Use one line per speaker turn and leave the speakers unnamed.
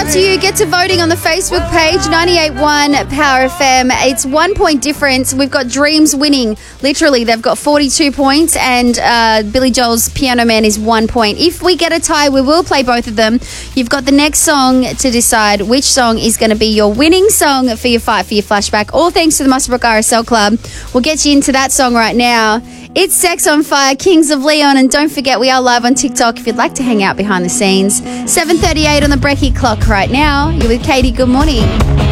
to you. Get to voting on the Facebook page, 98.1 Power FM. It's 1 point difference. We've got Dreams winning. Literally, they've got 42 points, and Billy Joel's Piano Man is 1 point. If we get a tie, we will play both of them. You've got the next song to decide which song is going to be your winning song for your fight for your flashback. All thanks to the Muswellbrook RSL Club. We'll get you into that song right now. It's Sex on Fire, Kings of Leon, and don't forget we are live on TikTok if you'd like to hang out behind the scenes. 7:38 on the Brekkie clock right now. You're with Katie. Good morning.